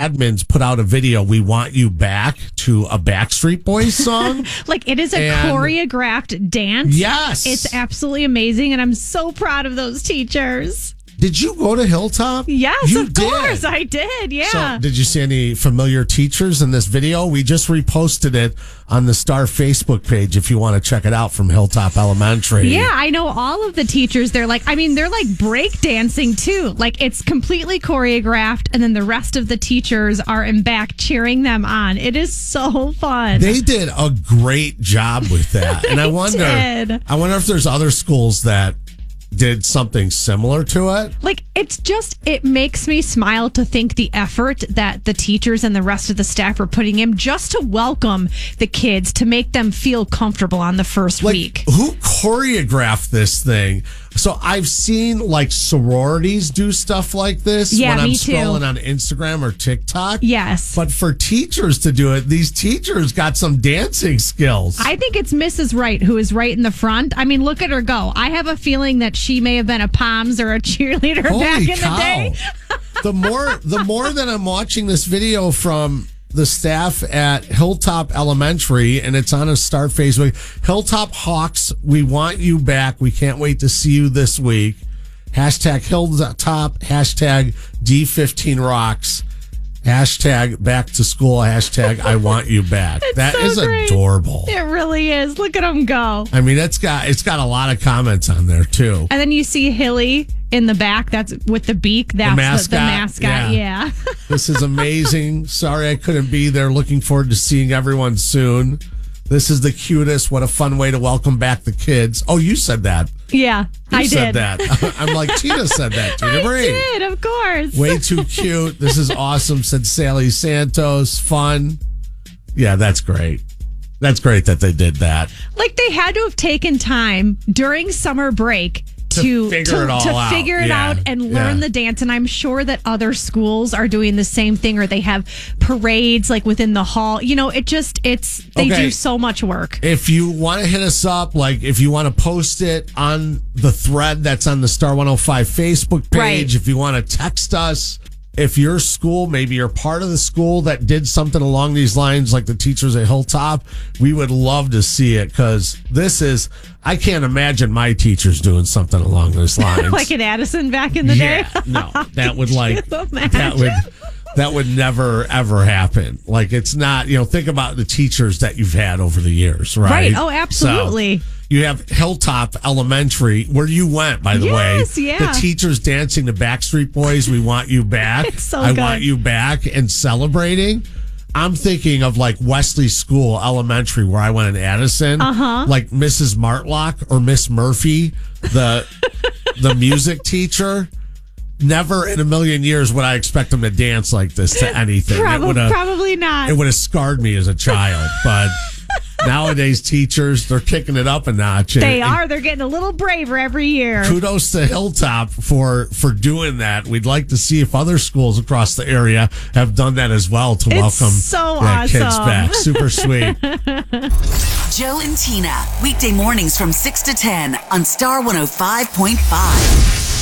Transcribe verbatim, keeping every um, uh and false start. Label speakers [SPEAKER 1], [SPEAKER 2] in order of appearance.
[SPEAKER 1] admins put out a video, "We Want You Back," to a Backstreet Boys song.
[SPEAKER 2] Like, it is a
[SPEAKER 1] And-
[SPEAKER 2] choreographed dance.
[SPEAKER 1] Yes.
[SPEAKER 2] It's absolutely amazing, and I'm so proud of those teachers.
[SPEAKER 1] Did you go to Hilltop?
[SPEAKER 2] Yes,
[SPEAKER 1] You
[SPEAKER 2] of
[SPEAKER 1] did.
[SPEAKER 2] course I did. Yeah.
[SPEAKER 1] So, did you see any familiar teachers in this video? We just reposted it on the Star Facebook page if you want to check it out, from Hilltop Elementary.
[SPEAKER 2] Yeah, I know all of the teachers. They're like, I mean, they're like break dancing too. Like, it's completely choreographed, and then the rest of the teachers are in back cheering them on. It is so fun.
[SPEAKER 1] They did a great job with that. And I wonder
[SPEAKER 2] did.
[SPEAKER 1] I wonder if there's other schools that did something similar to it.
[SPEAKER 2] Like, it's just, it makes me smile to think the effort that the teachers and the rest of the staff are putting in just to welcome the kids, to make them feel comfortable on the first
[SPEAKER 1] Like,
[SPEAKER 2] week.
[SPEAKER 1] who choreographed this thing? So I've seen like sororities do stuff like this
[SPEAKER 2] Yeah,
[SPEAKER 1] when I'm
[SPEAKER 2] me too.
[SPEAKER 1] scrolling on Instagram or TikTok.
[SPEAKER 2] Yes.
[SPEAKER 1] But for teachers to do it, these teachers got some dancing skills.
[SPEAKER 2] I think it's Missus Wright who is right in the front. I mean, look at her go. I have a feeling that she may have been a Poms or a cheerleader
[SPEAKER 1] Holy
[SPEAKER 2] back in
[SPEAKER 1] cow.
[SPEAKER 2] the day.
[SPEAKER 1] the more the more that I'm watching this video from the staff at Hilltop Elementary, and it's on a Star Facebook. Hilltop Hawks, we want you back. We can't wait to see you this week. Hashtag Hilltop, hashtag D fifteen rocks, hashtag back to school, hashtag I want you back. That
[SPEAKER 2] so
[SPEAKER 1] is
[SPEAKER 2] great.
[SPEAKER 1] adorable.
[SPEAKER 2] It really is. Look at them go.
[SPEAKER 1] I mean, it's got it's got a lot of comments on there too.
[SPEAKER 2] And then you see Hilly in the back. That's with the beak. That's the
[SPEAKER 1] mascot?
[SPEAKER 2] the, the mascot.
[SPEAKER 1] Yeah.
[SPEAKER 2] Yeah.
[SPEAKER 1] This is amazing. Sorry I couldn't be there. Looking forward to seeing everyone soon. This is the cutest. What a fun way to welcome back the kids. Oh, you said that.
[SPEAKER 2] Yeah,
[SPEAKER 1] You
[SPEAKER 2] I
[SPEAKER 1] said
[SPEAKER 2] did.
[SPEAKER 1] that. I'm like, Tina said that. Tina
[SPEAKER 2] I
[SPEAKER 1] Marie.
[SPEAKER 2] did, of course.
[SPEAKER 1] Way too cute. This is awesome, said Sally Santos. Fun. Yeah, that's great. That's great that they did that.
[SPEAKER 2] Like, they had to have taken time during summer break
[SPEAKER 1] To
[SPEAKER 2] to
[SPEAKER 1] figure
[SPEAKER 2] to,
[SPEAKER 1] it all
[SPEAKER 2] to
[SPEAKER 1] out.
[SPEAKER 2] figure it
[SPEAKER 1] Yeah.
[SPEAKER 2] out and learn
[SPEAKER 1] Yeah.
[SPEAKER 2] the dance. And I'm sure that other schools are doing the same thing, or they have parades like within the hall. You know, it just it's they
[SPEAKER 1] Okay.
[SPEAKER 2] do so much work.
[SPEAKER 1] If you want to hit us up, like if you want to post it on the thread that's on the Star one oh five Facebook page,
[SPEAKER 2] Right.
[SPEAKER 1] if you want to text us, if your school, maybe you're part of the school that did something along these lines, like the teachers at Hilltop, we would love to see it, because this is, I can't imagine my teachers doing something along those lines.
[SPEAKER 2] Like in Addison back in the
[SPEAKER 1] yeah,
[SPEAKER 2] day.
[SPEAKER 1] no, that would like,
[SPEAKER 2] you
[SPEAKER 1] that would, that would never ever happen. Like, it's not, you know, think about the teachers that you've had over the years, right?
[SPEAKER 2] Right. Oh, absolutely.
[SPEAKER 1] So, you have Hilltop Elementary, where you went, by the
[SPEAKER 2] Yes,
[SPEAKER 1] way.
[SPEAKER 2] yeah.
[SPEAKER 1] The teachers dancing to Backstreet Boys, We Want You Back.
[SPEAKER 2] It's so
[SPEAKER 1] I
[SPEAKER 2] good.
[SPEAKER 1] Want You Back, and celebrating. I'm thinking of like Wesley School Elementary, where I went in Addison.
[SPEAKER 2] Uh-huh.
[SPEAKER 1] Like Missus Martlock or Miss Murphy, the the music teacher. Never in a million years would I expect them to dance like this to anything.
[SPEAKER 2] Prob-
[SPEAKER 1] it would have
[SPEAKER 2] probably not.
[SPEAKER 1] it would have scarred me as a child, but nowadays teachers, they're kicking it up a notch. And-
[SPEAKER 2] They
[SPEAKER 1] and
[SPEAKER 2] are. They're getting a little braver every year.
[SPEAKER 1] Kudos to Hilltop for for doing that. We'd like to see if other schools across the area have done that as well to
[SPEAKER 2] It's
[SPEAKER 1] welcome
[SPEAKER 2] so
[SPEAKER 1] yeah, kids
[SPEAKER 2] awesome.
[SPEAKER 1] back. Super sweet.
[SPEAKER 3] Joe and Tina, weekday mornings from six to ten on Star one oh five point five.